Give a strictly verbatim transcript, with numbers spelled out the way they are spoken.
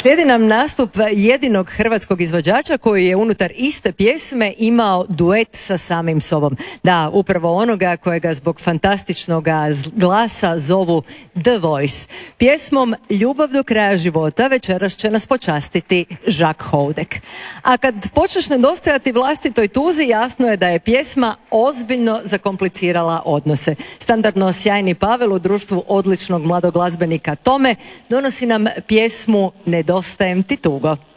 Slijedi nam nastup jedinog hrvatskog izvođača koji je unutar iste pjesme imao duet sa samim sobom. Da, upravo onoga kojega zbog fantastičnog glasa zovu The Voice. Pjesmom Ljubav do kraja života večeras će nas počastiti Jacques Houdek. A kad počneš nedostajati vlastitoj tuzi, jasno je da je pjesma ozbiljno zakomplicirala odnose. Standardno sjajni Pavel u društvu odličnog mladog glazbenika Tome donosi nam pjesmu Nedostajem ti tugo.